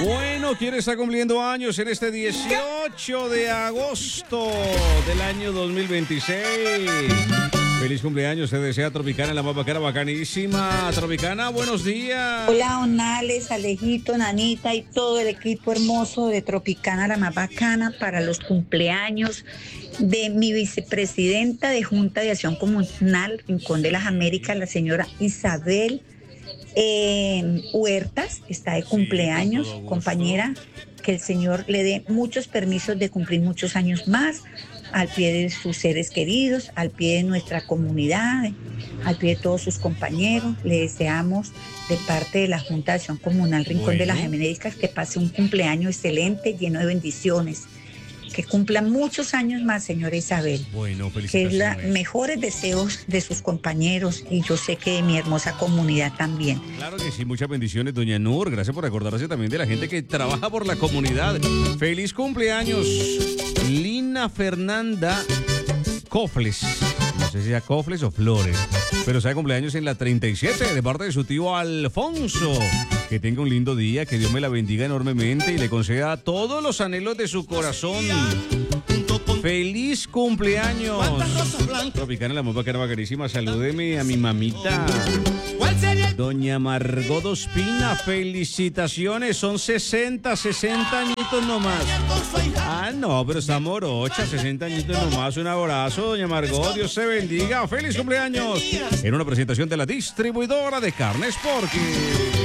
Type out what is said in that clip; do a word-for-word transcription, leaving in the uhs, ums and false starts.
Bueno, ¿quién está cumpliendo años en este dieciocho de agosto del año dos mil veintiséis? Feliz cumpleaños, se desea Tropicana, la más bacana, bacanísima. Tropicana, buenos días. Hola, Onales, Alejito, Nanita y todo el equipo hermoso de Tropicana, la más bacana, para los cumpleaños de mi vicepresidenta de Junta de Acción Comunal, Rincón de las Américas, la señora Isabel eh, Huertas, está de cumpleaños, sí, compañera, que el Señor le dé muchos permisos de cumplir muchos años más, al pie de sus seres queridos, al pie de nuestra comunidad, al pie de todos sus compañeros. Le deseamos de parte de la Junta de Acción Comunal Rincón bueno. de las Américas que pase un cumpleaños excelente, lleno de bendiciones. Que cumpla muchos años más, señora Isabel. Bueno, que es los mejores deseos de sus compañeros y yo sé que de mi hermosa comunidad también. Claro que sí, muchas bendiciones, doña Nur. Gracias por acordarse también de la gente que trabaja por la comunidad. Feliz cumpleaños, Lina Fernanda Cofles. No sé si sea Cofles o Flores, pero está de cumpleaños en la treinta y siete de parte de su tío Alfonso. Que tenga un lindo día, que Dios me la bendiga enormemente y le conceda todos los anhelos de su corazón. ¡Feliz cumpleaños! Tropicana, la más bacana, bacanísima. Salúdeme a mi mamita, doña Margot Ospina. Felicitaciones, son sesenta, sesenta añitos nomás. Ah, no, pero está morocha, sesenta añitos nomás. Un abrazo, doña Margot, Dios se bendiga. ¡Feliz cumpleaños! En una presentación de la distribuidora de carnes Porky.